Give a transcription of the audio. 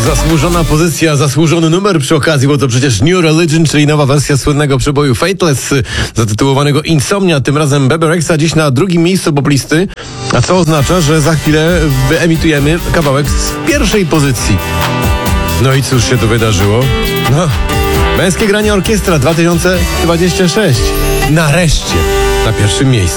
Zasłużona pozycja, zasłużony numer przy okazji, bo to przecież New Religion, czyli nowa wersja słynnego przeboju Fateless, zatytułowanego Insomnia. Tym razem Bebe Rexha dziś na drugim miejscu poplisty, a co oznacza, że za chwilę wyemitujemy kawałek z pierwszej pozycji. No i cóż się tu wydarzyło? No, Męskie Granie Orkiestra 2026. Nareszcie na pierwszym miejscu.